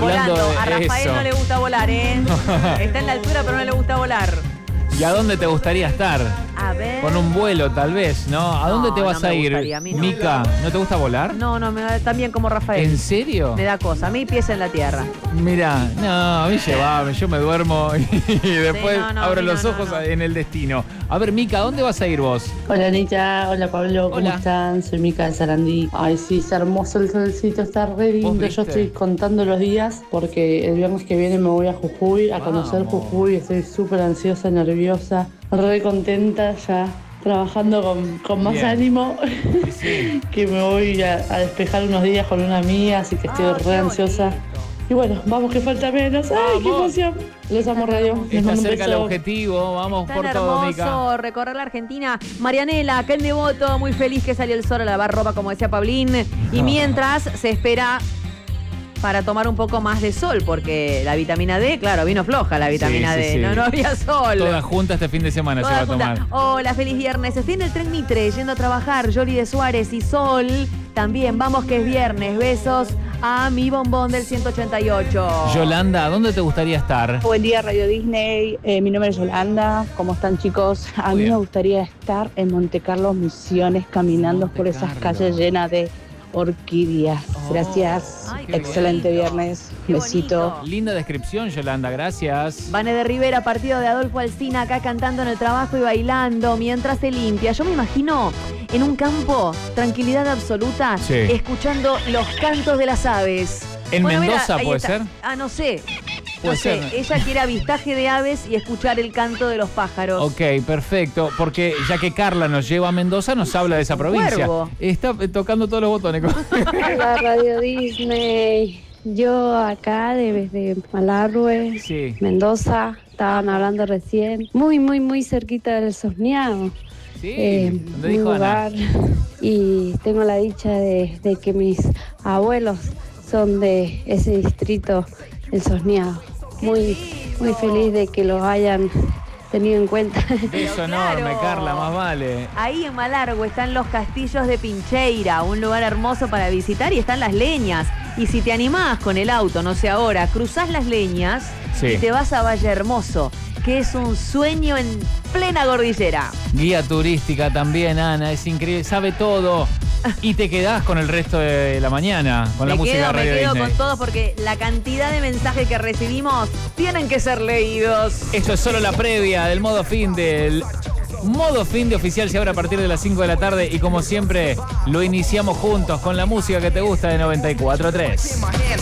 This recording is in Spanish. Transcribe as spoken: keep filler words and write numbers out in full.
Hablando volando. A de Rafael eso. no le gusta volar, ¿eh? Está en la altura, pero no le gusta volar. ¿Y a dónde te gustaría estar? A ver. Con un vuelo, tal vez, ¿no? ¿A dónde No, te vas no a me ir, gustaría, a mí no. Mica? ¿No te gusta volar? No, no, me da tan bien como Rafael. ¿En serio? Me da cosa. A mí pies en la tierra. Mira, no, a mí llevame, yo me duermo y después no, no, abro a mí los no, no, ojos no. en el destino. A ver, Mica, ¿a dónde vas a ir vos? Hola Anita, hola Pablo, ¿cómo Hola. están? Soy Mica de Sarandí. Ay, sí, está hermoso el solcito, está re lindo. viste? Yo estoy contando los días porque el viernes que viene me voy a Jujuy, a conocer Vamos. Jujuy. Estoy súper ansiosa, nerviosa, re contenta ya, trabajando con, con más Bien. ánimo. Sí, sí. Que me voy a, a despejar unos días con una amiga, así que estoy Ah, re qué ansiosa. bonito. Y bueno, vamos que falta menos. ¡Ay, qué Vamos. emoción! Los amo radio. Les Está mando un cerca el beso. objetivo, vamos Tan por todo, Mica. hermoso recorrer la Argentina. Marianela, acá en Devoto, muy feliz que salió el sol a lavar ropa, como decía Pablín. Y No. mientras se espera para tomar un poco más de sol, porque la vitamina D, claro, vino floja la vitamina Sí, sí, D. sí. No, no había sol. Toda junta este fin de semana Toda se va a junta. tomar. Hola, feliz viernes. Estoy en el tren Mitre, yendo a trabajar. Yoli de Suárez y Sol. También, vamos que es viernes. Besos a mi bombón del ciento ochenta y ocho. Yolanda, ¿dónde te gustaría estar? Buen día, Radio Disney. Eh, mi nombre es Yolanda. ¿Cómo están, chicos? A Muy mí bien. me gustaría estar en Monte Carlo Misiones, caminando Monte por esas Carlo. calles llenas de orquídeas. Oh, Gracias. ay, qué Excelente bonito. viernes. Qué Besito. bonito. Linda descripción, Yolanda, gracias. Vane de Rivera, partido de Adolfo Alsina, acá cantando en el trabajo y bailando mientras se limpia. Yo me imagino en un campo, tranquilidad absoluta, Sí. escuchando los cantos de las aves. ¿En Bueno, mira, Mendoza ahí puede está. ser? Ah, no sé. No Puede sé. ser. Ella quiere avistaje de aves y escuchar el canto de los pájaros. Ok, perfecto. Porque ya que Carla nos lleva a Mendoza, nos habla de esa provincia. Cuervo. Está eh, tocando todos los botones. Hola Radio Disney, yo acá desde Malargüe, Sí. Mendoza, estaban hablando recién, muy muy muy cerquita del Sosneado, Sí, eh, donde un dijo Ana. lugar, y tengo la dicha de, de que mis abuelos son de ese distrito, el Sosneado, muy muy feliz de que lo hayan tenido en cuenta. Beso Pero enorme, claro. Carla, más vale. Ahí en Malargüe están los castillos de Pincheira, un lugar hermoso para visitar, y están las leñas. Y si te animás con el auto, no sé ahora, cruzás las leñas Sí. y te vas a Valle Hermoso, que es un sueño en plena cordillera. Guía turística también, Ana, es increíble, sabe todo. Y te quedás con el resto de la mañana, con la me música quedo, de me Radio quedo Disney. con todos porque la cantidad de mensajes que recibimos tienen que ser leídos. Esto es solo la previa del modo fin del modo fin de oficial se abre a partir de las cinco de la tarde y como siempre lo iniciamos juntos con la música que te gusta de noventa y cuatro punto tres.